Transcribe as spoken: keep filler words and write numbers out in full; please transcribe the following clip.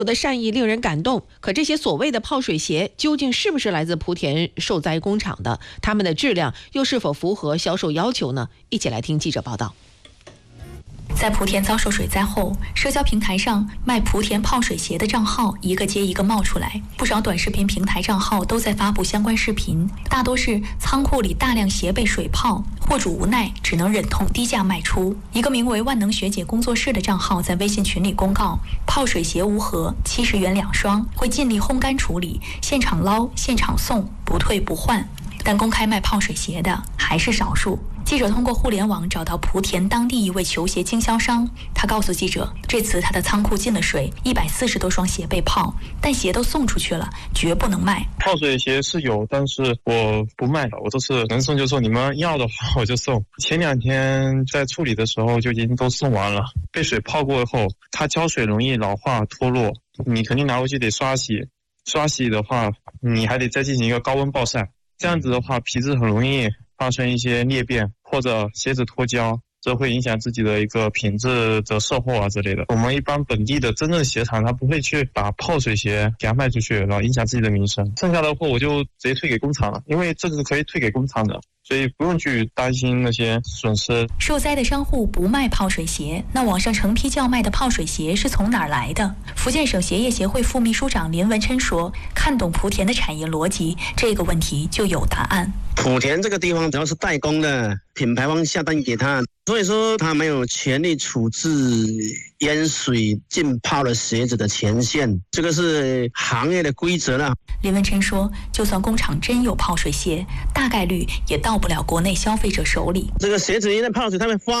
的善意令人感动，可这些所谓的泡水鞋究竟是不是来自莆田受灾工厂的？它们的质量又是否符合销售要求呢？一起来听记者报道。 在莆田遭受水灾后，社交平台上卖莆田泡水鞋的账号一个接一个冒出来，不少短视频平台账号都在发布相关视频，大多是仓库里大量鞋被水泡，货主无奈只能忍痛低价卖出。一个名为万能学姐工作室的账号在微信群里公告，泡水鞋无盒，七十元两双，会尽力烘干处理，现场捞，现场送，不退不换。但公开卖泡水鞋的还是少数。记者通过互联网找到莆田当地一位球鞋经销商，他告诉记者，这次他的仓库进了水，一百四十多双鞋被泡，但鞋都送出去了，绝不能卖。 泡水鞋是有，但是我不卖了，我都是能送就送，你们要的话我就送。前两天在处理的时候就已经都送完了，被水泡过后，它胶水容易老化脱落，你肯定拿回去得刷洗，刷洗的话，你还得再进行一个高温暴晒，这样子的话，皮质很容易发生一些裂变，或者鞋子脱胶，这会影响自己的一个品质的售后啊之类的。我们一般本地的真正鞋厂，他不会去把泡水鞋给它卖出去，然后影响自己的名声。剩下的货我就直接退给工厂了，因为这个是可以退给工厂的，所以不用去担心那些损失。 受灾的商户不卖泡水鞋，那网上成批叫卖的泡水鞋是从哪儿来的？福建省鞋业协会副秘书长林文琛说，看懂莆田的产业逻辑，这个问题就有答案。 莆田这个地方主要是代工的，品牌方下单给他，所以说他没有权利处置淹水浸泡了鞋子的前线，这个是行业的规则了。 林文琛说，就算工厂真有泡水鞋，大概率也到不了国内消费者手里。 这个鞋子一旦泡水，他们发